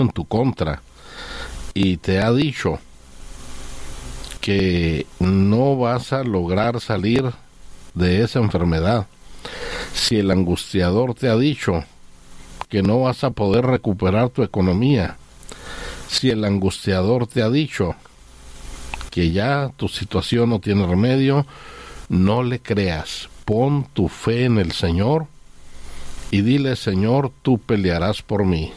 en tu contra y te ha dicho que no vas a lograr salir de esa enfermedad, si el angustiador te ha dicho que no vas a poder recuperar tu economía, si el angustiador te ha dicho que ya tu situación no tiene remedio, no le creas. Pon tu fe en el Señor y dile: Señor, tú pelearás por mí.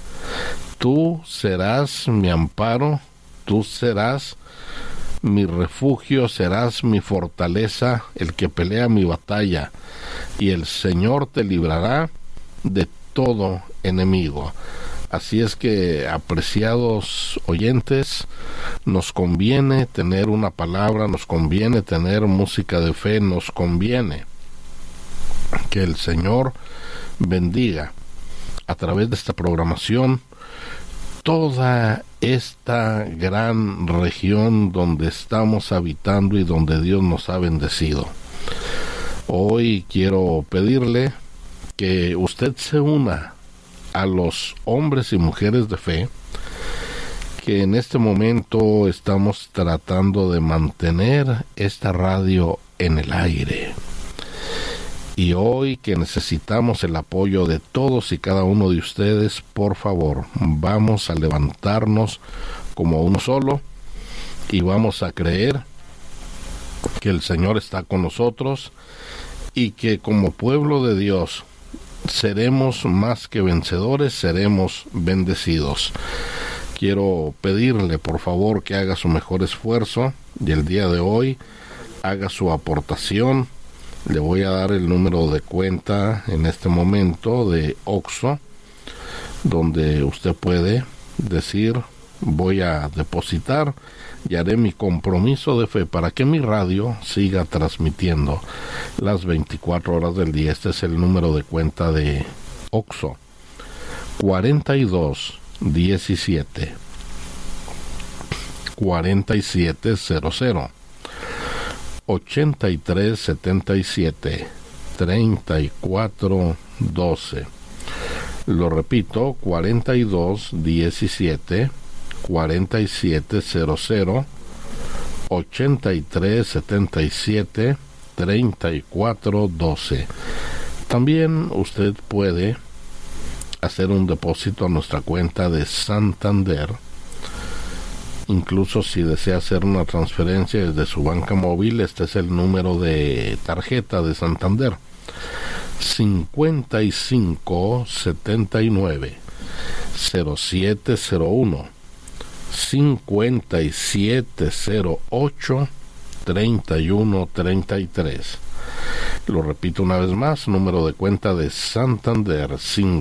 Tú serás mi amparo, tú serás mi refugio, serás mi fortaleza, el que pelea mi batalla, y el Señor te librará de todo enemigo. Así es que, apreciados oyentes, nos conviene tener una palabra, nos conviene tener música de fe, nos conviene que el Señor bendiga a través de esta programación toda esta gran región donde estamos habitando y donde Dios nos ha bendecido. Hoy quiero pedirle que usted se una a los hombres y mujeres de fe que en este momento estamos tratando de mantener esta radio en el aire. Y hoy que necesitamos el apoyo de todos y cada uno de ustedes, por favor, vamos a levantarnos como uno solo y vamos a creer que el Señor está con nosotros y que como pueblo de Dios seremos más que vencedores, seremos bendecidos. Quiero pedirle, por favor, que haga su mejor esfuerzo y el día de hoy haga su aportación. Le voy a dar el número de cuenta en este momento de OXXO, donde usted puede decir: voy a depositar y haré mi compromiso de fe para que mi radio siga transmitiendo las 24 horas del día. Este es el número de cuenta de OXXO: 4217 4700 8377 3412. Lo repito: 4217 4700 8377 3412. También usted puede hacer un depósito a nuestra cuenta de Santander. Incluso si desea hacer una transferencia desde su banca móvil, este es el número de tarjeta de Santander: 5579 0701 5708 3133. Lo repito una vez más: número de cuenta de Santander: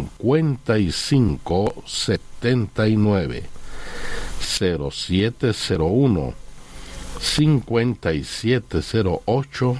5579 0701 5708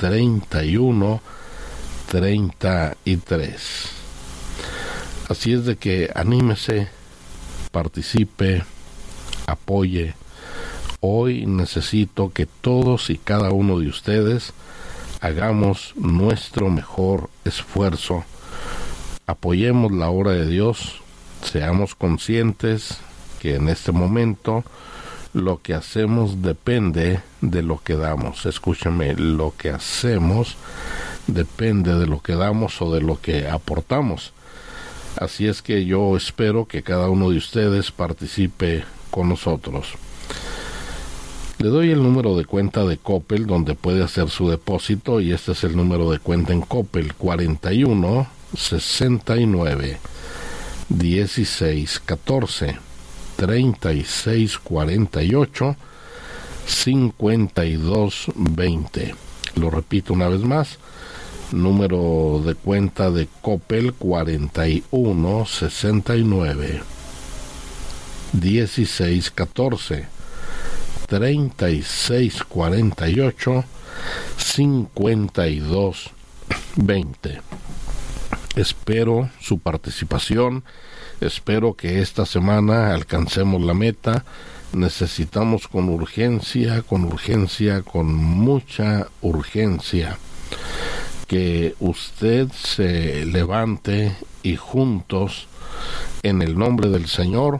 3133. Así es de que anímese, participe, apoye. Hoy necesito que todos y cada uno de ustedes hagamos nuestro mejor esfuerzo. Apoyemos la obra de Dios. Seamos conscientes que en este momento lo que hacemos depende de lo que damos. Escúchame, lo que hacemos depende de lo que damos o de lo que aportamos. Así es que yo espero que cada uno de ustedes participe con nosotros. Le doy el número de cuenta de Coppel donde puede hacer su depósito, y este es el número de cuenta en Coppel: 41 69 16 14 36 48 52 20. Lo repito una vez más: número de cuenta de Coppel: 41 69 16 14 36 48 52 20. Espero su participación. Espero que esta semana alcancemos la meta. Necesitamos con urgencia, con mucha urgencia, que usted se levante y juntos, en el nombre del Señor,